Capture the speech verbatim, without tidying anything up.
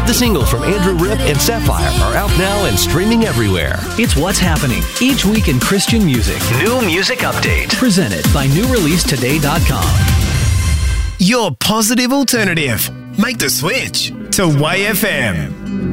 The singles from Andrew Rip and Sapphire are out now and streaming everywhere. It's what's happening each week in Christian music. New Music Update. Presented by new release today dot com. Your positive alternative. Make the switch to Y F M.